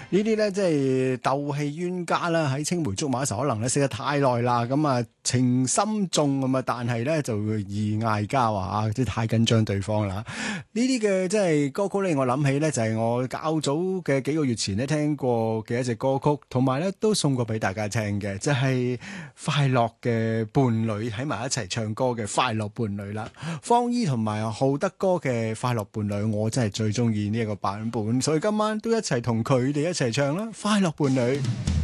呢啲咧即係鬥氣冤家啦，喺青梅竹馬嘅時候可能咧識得太耐啦，咁啊情深重咁啊，但係咧就易嗌交啊，即係太緊張對方啦。呢啲嘅即係歌曲咧，我諗起咧就係我較早嘅幾個月前咧聽過嘅一隻歌曲，同埋咧都送過俾大家聽嘅，即係快樂嘅伴侶喺埋一齊唱歌嘅快樂伴侶啦。方姨同埋浩德哥嘅快樂伴侶，我真係最中意呢一個版本，所以今晚都一齊同佢哋一齊唱啦，快樂伴侶。